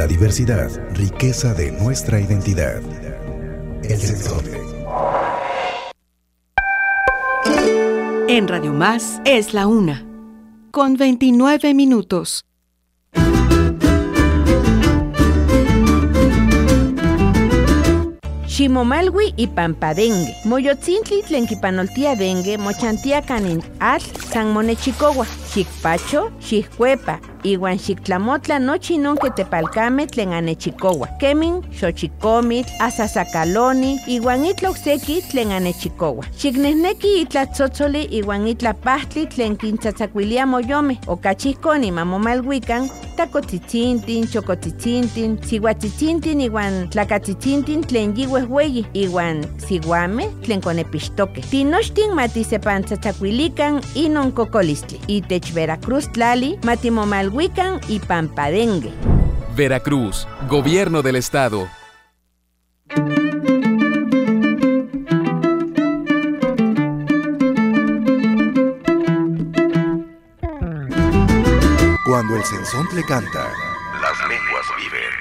La diversidad, riqueza de nuestra identidad. El Sensontle. En Radio Más es la 1:29. Ximomalwi y Pampadengue. Moyotzintli tlen kipanoltia dengue mochantia kanin atl san monechicowa. Xikpacho, xijcuepa, iwan xiktlamotla nochi non que tepalcame tlen anechicowa. Kemin, xochicomitl, asasacaloni, iwan itla okseki tlen anechicowa. Xiknehneki itla tzotzoli iwan itla pahtli tlen kintzatzakuilia moyome. Okachihkoni mamomalwikan, takotzitzintin, chokotzitzintin, sihuatzitzintin iwan tlakatzitzintin tlen yihuehweyi, iwan sihuame tlen konepixtoke. Tinochtin matisepantzatzakuilikan inon kokolistli. Itech Veracruz tlali, matimomalhuican y Pampadengue. Veracruz, Gobierno del Estado. Cuando el Sensontle canta, las lenguas viven.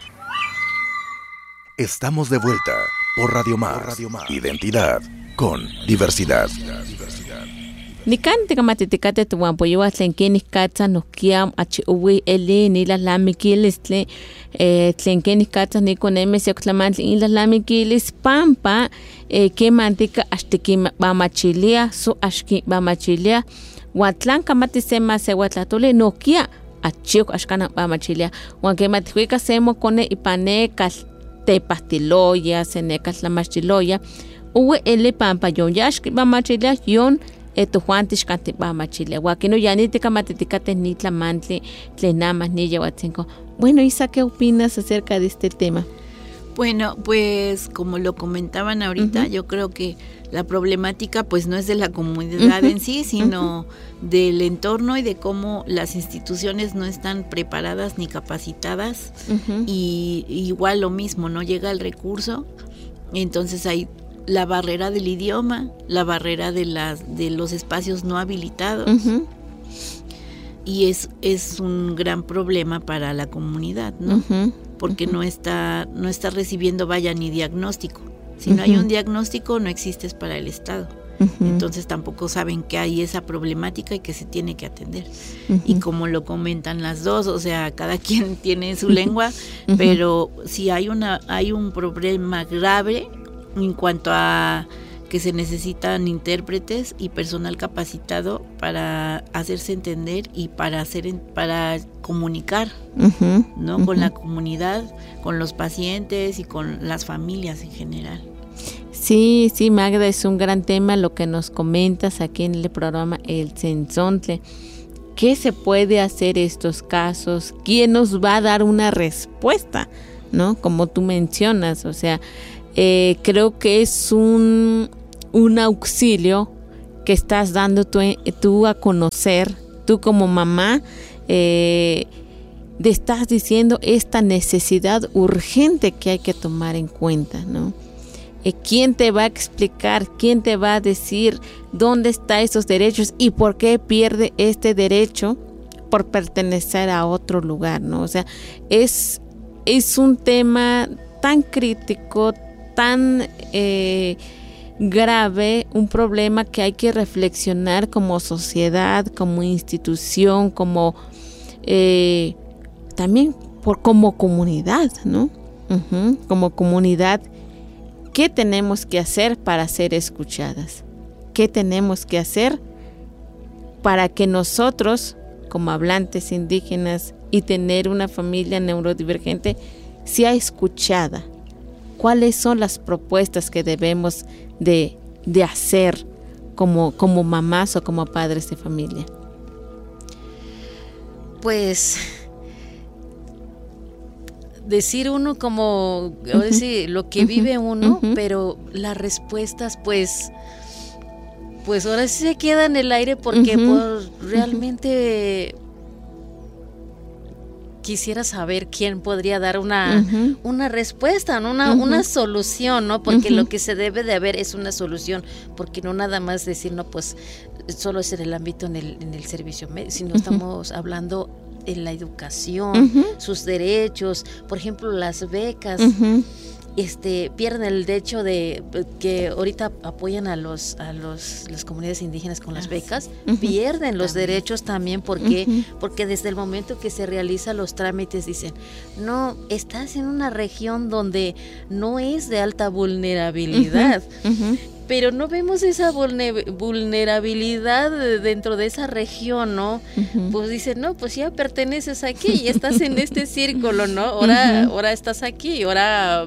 Estamos de vuelta por Radio Más. Identidad con diversidad. Nikan tikamatetikate tuampoyoa tlen kenih katsa nohkiam achiuwi eli nilalamikilis tlen kenih katsa nikonemes yoktlamantli inlalamikilis pampa kemantika axtikimamachilia so axkimamachilia huatlan kamati sema sewatlatoli nohkia achiok axkana mamachilia huan kematihwika semo kone ipanekal tepahtiloya senekal tlamachtiloya uwe eli pampa yon yaxkimamachilia yon Juantis Cantibamachilia, Guaquino Yanite Matiticates Nitla Mantli, Tlenamas, Nilla Huatzinco. Bueno, Isa, ¿qué opinas acerca de este tema? Bueno, pues como lo comentaban ahorita, yo creo que la problemática pues no es de la comunidad en sí, sino del entorno y de cómo las instituciones no están preparadas ni capacitadas y igual lo mismo, no llega el recurso, entonces hay la barrera del idioma, la barrera de los espacios no habilitados y es un gran problema para la comunidad, ¿no? Porque no está recibiendo ni diagnóstico. Si no hay un diagnóstico, no existes para el Estado. Entonces tampoco saben que hay esa problemática y que se tiene que atender. Y como lo comentan las dos, o sea, cada quien tiene su lengua, pero si hay un problema grave en cuanto a que se necesitan intérpretes y personal capacitado para hacerse entender y para comunicar, ¿no? Con la comunidad, con los pacientes y con las familias en general. Sí, Magda, es un gran tema lo que nos comentas aquí en el programa El Sensontle. ¿Qué se puede hacer en estos casos? ¿Quién nos va a dar una respuesta? ¿No? Como tú mencionas, o sea, creo que es un auxilio que estás dando tú a conocer, tú como mamá, estás diciendo esta necesidad urgente que hay que tomar en cuenta, ¿no? ¿Quién te va a explicar? ¿Quién te va a decir dónde están esos derechos y por qué pierde este derecho por pertenecer a otro lugar, ¿no? O sea, es un tema tan crítico, tan grave, un problema que hay que reflexionar como sociedad, como institución, como también como comunidad, ¿no? Como comunidad, ¿qué tenemos que hacer para ser escuchadas? ¿Qué tenemos que hacer para que nosotros, como hablantes indígenas y tener una familia neurodivergente, sea escuchada? ¿Cuáles son las propuestas que debemos de hacer como mamás o como padres de familia? Pues decir uno como, decir, lo que vive uno, pero las respuestas pues ahora sí se queda en el aire porque pues, realmente quisiera saber quién podría dar una respuesta, ¿no? una solución, ¿no? Porque lo que se debe de haber es una solución, porque no nada más decir, no, pues solo es en el ámbito en el servicio médico, sino estamos hablando en la educación, sus derechos, por ejemplo, las becas. Pierden el derecho de que ahorita apoyan a las comunidades indígenas con las becas, pierden los derechos también porque desde el momento que se realizan los trámites dicen, no, estás en una región donde no es de alta vulnerabilidad. Pero no vemos esa vulnerabilidad dentro de esa región, ¿no? Pues dicen, no, pues ya perteneces aquí y estás en este círculo, ¿no? Ahora estás aquí, ahora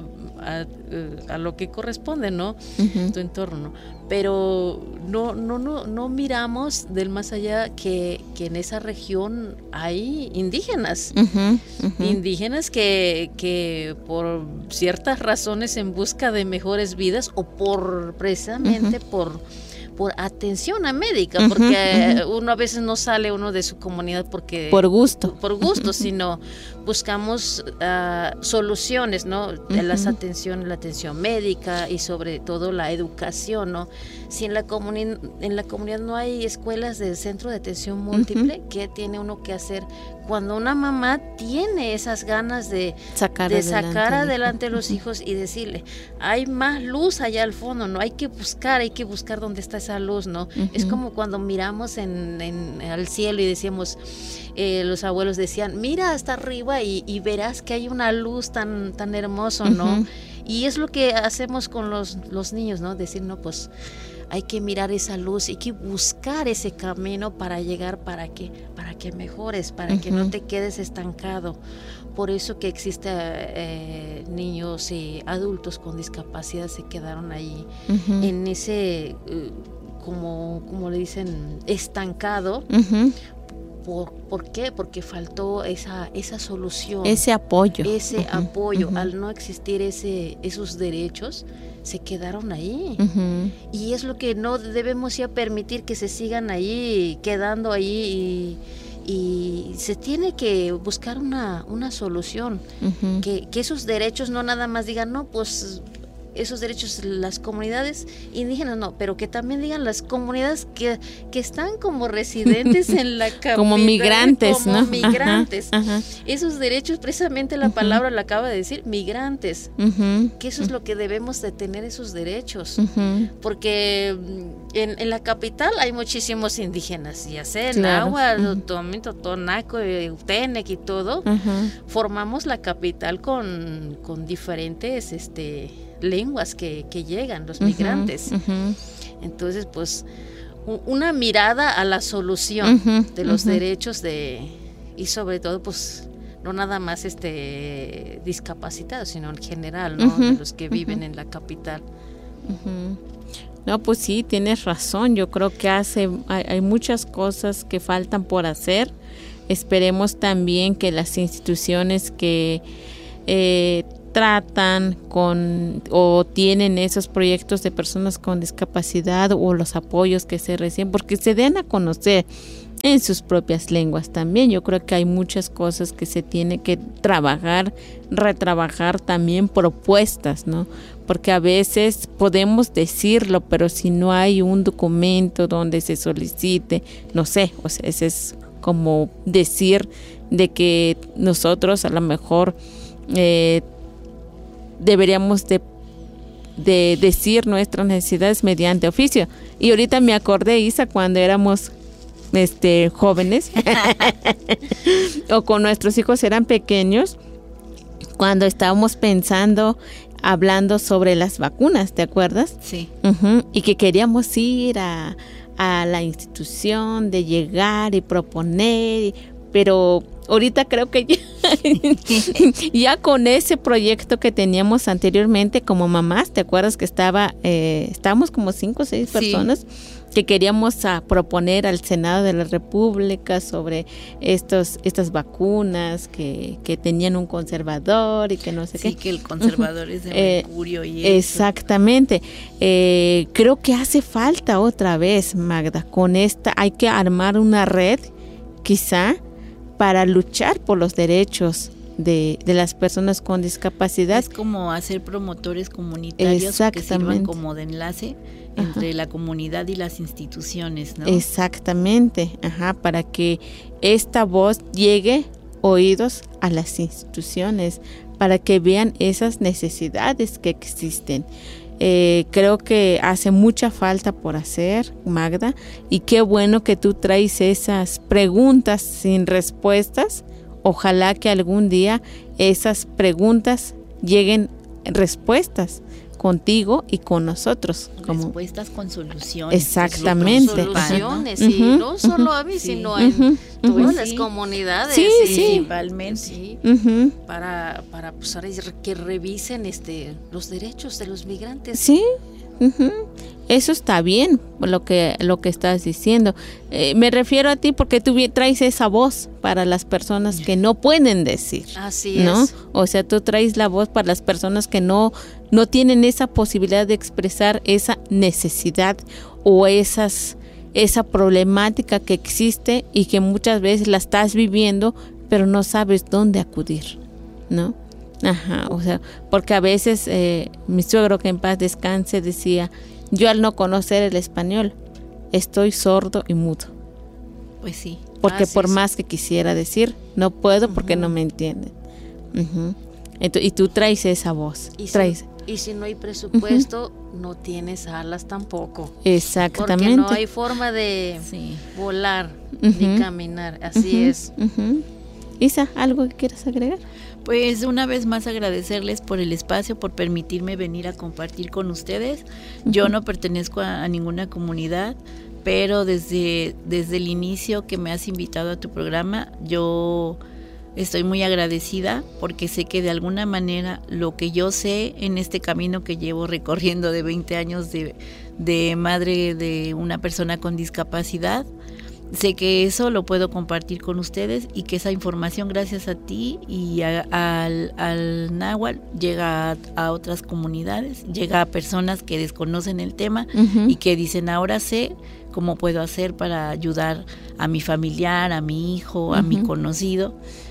a lo que corresponde, ¿no? Tu entorno. Pero no miramos del más allá que en esa región hay indígenas. Indígenas que por ciertas razones en busca de mejores vidas o precisamente por atención a médica, porque uno a veces no sale uno de su comunidad porque por gusto, sino buscamos soluciones, ¿no? La atención médica y sobre todo la educación, ¿no? Si en la comunidad no hay escuelas de centro de atención múltiple, ¿qué tiene uno que hacer cuando una mamá tiene esas ganas de sacar adelante a los hijos y decirle, hay más luz allá al fondo, ¿no? Hay que buscar dónde está esa luz, ¿no? Es como cuando miramos al cielo y decíamos, los abuelos decían, mira hasta arriba y verás que hay una luz tan hermoso, ¿no? Y es lo que hacemos con los niños, ¿no? Decir, no, pues hay que mirar esa luz, hay que buscar ese camino para llegar, para que mejores, para que no te quedes estancado. Por eso que existe niños y adultos con discapacidad se quedaron ahí en ese, como le dicen, estancado. ¿Por qué? Porque faltó esa solución. Ese apoyo. Al no existir esos derechos, se quedaron ahí. Y es lo que no debemos ya permitir, que se sigan ahí, quedando ahí, y se tiene que buscar una solución. Que esos derechos no nada más digan, no, pues esos derechos las comunidades indígenas, no, pero que también digan las comunidades que están como residentes en la capital, como migrantes, ¿no? Migrantes. Esos derechos, precisamente la palabra la acaba de decir, migrantes, que eso es lo que debemos de tener, esos derechos, porque en la capital hay muchísimos indígenas, ya sé, náhuatl, totonaco, utenec y todo, formamos la capital con diferentes lenguas que llegan, los migrantes. Entonces, pues, una mirada a la solución de los derechos y sobre todo, pues, no nada más discapacitados, sino en general, ¿no? De los que viven en la capital. No, pues sí, tienes razón. Yo creo que hay muchas cosas que faltan por hacer. Esperemos también que las instituciones que tratan o tienen esos proyectos de personas con discapacidad o los apoyos que se reciben, porque se den a conocer en sus propias lenguas también. Yo creo que hay muchas cosas que se tiene que retrabajar también, propuestas, ¿no? Porque a veces podemos decirlo, pero si no hay un documento donde se solicite, no sé, o sea, ese es como decir de que nosotros a lo mejor deberíamos de decir nuestras necesidades mediante oficio. Y ahorita me acordé, Isa, cuando éramos jóvenes o con nuestros hijos eran pequeños, cuando estábamos hablando sobre las vacunas, ¿te acuerdas? Sí. Y que queríamos ir a la institución, de llegar y proponer, pero ahorita creo que ya con ese proyecto que teníamos anteriormente como mamás, ¿te acuerdas que estábamos como 5 o 6 personas que queríamos proponer al Senado de la República sobre estas vacunas que tenían un conservador y que no sé qué? Sí, que el conservador es de mercurio y eso. Exactamente. Creo que hace falta otra vez, Magda, con hay que armar una red, quizá, para luchar por los derechos de las personas con discapacidad. Es como hacer promotores comunitarios que sirvan como de enlace entre la comunidad y las instituciones, ¿no? Exactamente, para que esta voz llegue oídos a las instituciones, para que vean esas necesidades que existen. Creo que hace mucha falta por hacer, Magda, y qué bueno que tú traes esas preguntas sin respuestas. Ojalá que algún día esas preguntas lleguen respuestas contigo y con nosotros. Respuestas con soluciones. Exactamente. Soluciones, y no solo a mí, sino en todas las comunidades. Sí. Principalmente. Sí, para pues, ahora que revisen los derechos de los migrantes. Sí. Eso está bien, lo que estás diciendo. Me refiero a ti porque tú traes esa voz para las personas que no pueden decir. Así ¿no? es. O sea, tú traes la voz para las personas que no tienen esa posibilidad de expresar esa necesidad o esa problemática que existe y que muchas veces la estás viviendo, pero no sabes dónde acudir, ¿no? O sea, porque a veces mi suegro, que en paz descanse, decía: yo al no conocer el español estoy sordo y mudo. Pues sí. Porque por más que quisiera decir, no puedo porque no me entienden. Y tú traes esa voz. Y si no hay presupuesto, no tienes alas tampoco. Exactamente. Porque no hay forma de volar ni caminar. Así es. Isa, ¿algo que quieras agregar? Pues una vez más agradecerles por el espacio, por permitirme venir a compartir con ustedes. Yo no pertenezco a ninguna comunidad, pero desde el inicio que me has invitado a tu programa, yo estoy muy agradecida porque sé que de alguna manera lo que yo sé en este camino que llevo recorriendo de 20 años de madre de una persona con discapacidad, sé que eso lo puedo compartir con ustedes y que esa información, gracias a ti y al Náhuatl, llega a otras comunidades, llega a personas que desconocen el tema y que dicen: ahora sé cómo puedo hacer para ayudar a mi familiar, a mi hijo, a mi conocido.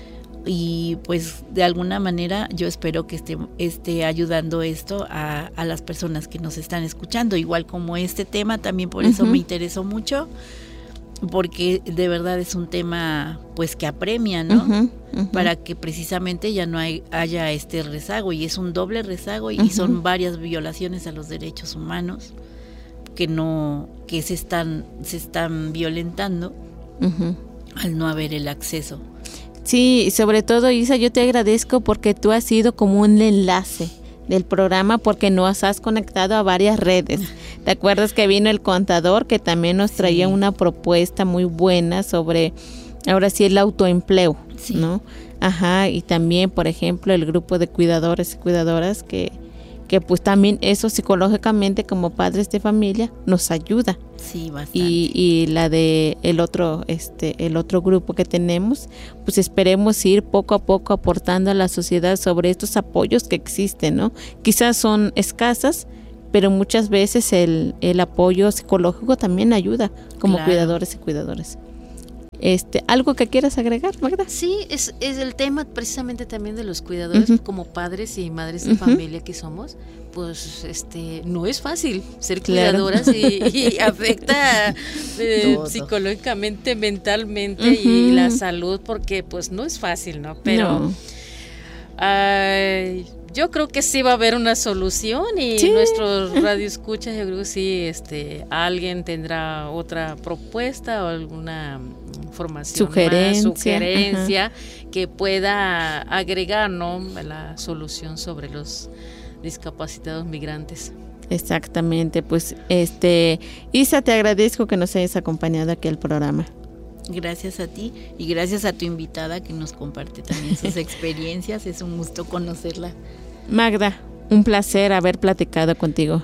Y pues de alguna manera yo espero que esté ayudando esto a las personas que nos están escuchando, igual como este tema, también por eso me interesó mucho, porque de verdad es un tema pues que apremia, ¿no? Para que precisamente ya no haya este rezago, y es un doble rezago y son varias violaciones a los derechos humanos que se están violentando al no haber el acceso. Sí, sobre todo, Isa, yo te agradezco porque tú has sido como un enlace del programa, porque nos has conectado a varias redes. ¿Te acuerdas que vino el contador, que también nos traía una propuesta muy buena sobre, ahora sí, el autoempleo, ¿no? Y también, por ejemplo, el grupo de cuidadores y cuidadoras que pues también eso psicológicamente como padres de familia nos ayuda. Sí, bastante. Y la de el otro grupo que tenemos, pues esperemos ir poco a poco aportando a la sociedad sobre estos apoyos que existen, ¿no? Quizás son escasas, pero muchas veces el apoyo psicológico también ayuda como cuidadores y cuidadoras. ¿Algo que quieras agregar, Magda? Sí, es el tema precisamente también de los cuidadores, como padres y madres de familia que somos, pues no es fácil ser cuidadoras y afecta psicológicamente, mentalmente y la salud, porque pues no es fácil, ¿no? Pero yo creo que sí va a haber una solución y nuestros radioescuchas, yo creo que sí, alguien tendrá otra propuesta o alguna información, sugerencia que pueda agregar, ¿no?, la solución sobre los discapacitados migrantes. Exactamente, pues Isa, te agradezco que nos hayas acompañado aquí al programa. Gracias a ti y gracias a tu invitada que nos comparte también sus experiencias. Es un gusto conocerla. Magda, un placer haber platicado contigo.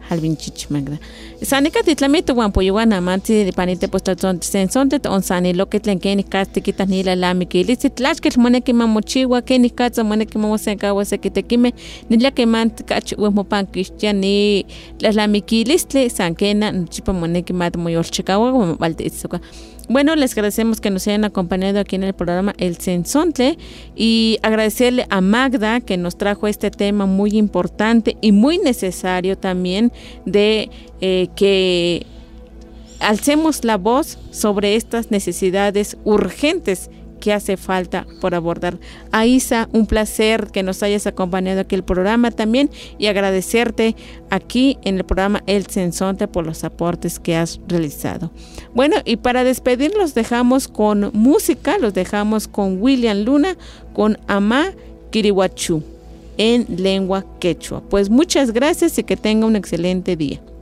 halvinchich magda. Sanika titlamito wan poyuan amanti panite postaton sensonte on sani lo que tlen keni kasti kita ni la lamiki lisit lachkel moneki mamochiwa keni katsa moneki mamosenka wasekitekime ni la que man kach wemo pankishtia ni la lamiki listle sankena chipa moneki mat moyolchikawa baltitsuka. Bueno, les agradecemos que nos hayan acompañado aquí en el programa El Sensontle y agradecerle a Magda que nos trajo este tema muy importante y muy necesario también de que alcemos la voz sobre estas necesidades urgentes que hace falta por abordar. A Isa, un placer que nos hayas acompañado aquí en el programa también y agradecerte aquí en el programa El Sensonte por los aportes que has realizado. Bueno, y para despedir los dejamos con música, los dejamos con William Luna, con Amá Kirihuachú en lengua quechua. Pues muchas gracias y que tenga un excelente día.